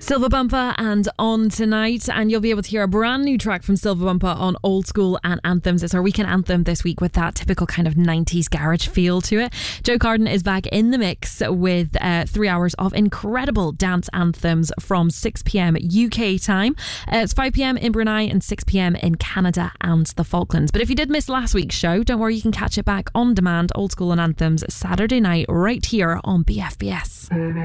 Silver Bumper and On Tonight, and you'll be able to hear a brand new track from Silver Bumper on Old School and Anthems. It's our weekend anthem this week with that typical kind of 90s garage feel to it. Joe Carden is back in the mix with 3 hours of incredible dance anthems from 6pm UK time. It's 5pm in Brunei and 6pm in Canada and the Falklands. But if you did miss last week's show, don't worry, you can catch it back on demand. Old School and Anthems Saturday night right here on BFBS.